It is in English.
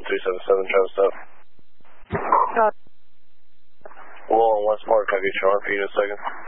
377, Travis up. Well, on West Park, I'll get your arm for you in a second.